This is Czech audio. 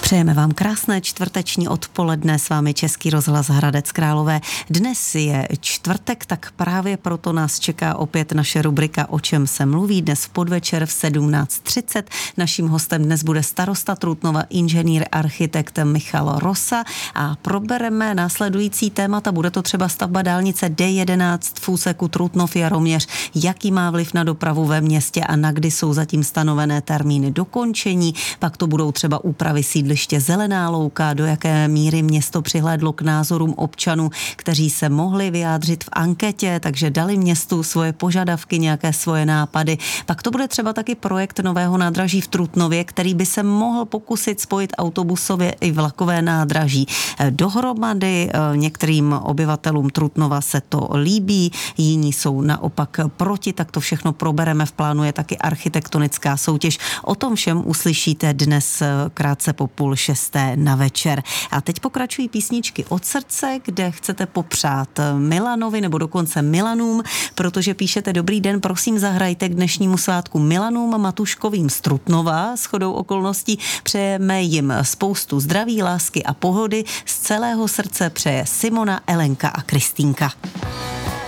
Přejeme vám krásné čtvrteční odpoledne, s vámi Český rozhlas Hradec Králové. Dnes je čtvrtek, tak právě proto nás čeká opět naše rubrika O čem se mluví. Dnes v podvečer v 17:30. Naším hostem dnes bude starosta Trutnova, inženýr architekt Michal Rosa a probereme následující témata. Bude to třeba stavba dálnice D11 v úseku Trutnov-Jaroměř, jaký má vliv na dopravu ve městě a na kdy jsou zatím stanovené termíny dokončení. Pak to budou třeba úpravy sídliště Zelená louka, do jaké míry město přihlédlo k názorům občanů, kteří se mohli vyjádřit v anketě, takže dali městu svoje požadavky, nějaké svoje nápady. Pak to bude třeba taky projekt nového nádraží v Trutnově, který by se mohl pokusit spojit autobusově i vlakové nádraží dohromady. Některým obyvatelům Trutnova se to líbí, jiní jsou naopak proti, tak to všechno probereme. V plánu je taky architektonická soutěž. O tom všem uslyšíte dnes krátce po 5:30 na večer. A teď pokračují písničky od srdce, kde chcete popřát Milanovi nebo dokonce Milanům, protože píšete: dobrý den, prosím zahrajte k dnešnímu svátku Milanům Matuškovým z Trutnova. Shodou okolností přejeme jim spoustu zdraví, lásky a pohody. Z celého srdce přeje Simona, Elenka a Kristýnka.